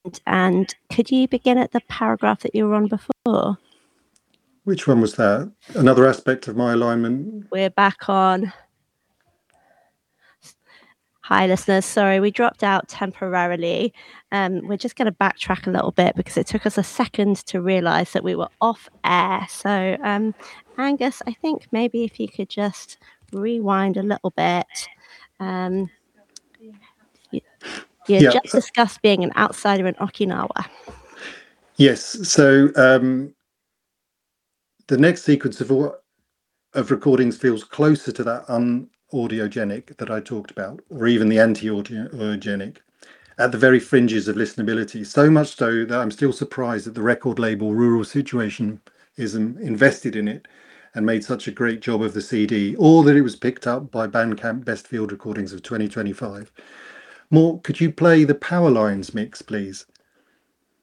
And could you begin at the paragraph that you were on before? Which one was that? Another aspect of my alignment? We're back on. Hi, listeners. Sorry, we dropped out temporarily. We're just going to backtrack a little bit because it took us a second to realise that we were off air. So, Angus, I think maybe if you could just rewind a little bit. You just discussed being an outsider in Okinawa. Yes. So the next sequence of recordings feels closer to that unaudiogenic that I talked about, or even the anti-audiogenic, at the very fringes of listenability. So much so that I'm still surprised that the record label Rural Situation isn't invested in it and made such a great job of the CD, or that it was picked up by Bandcamp Best Field Recordings of 2025. Mort, could you play the Power Lines mix, please?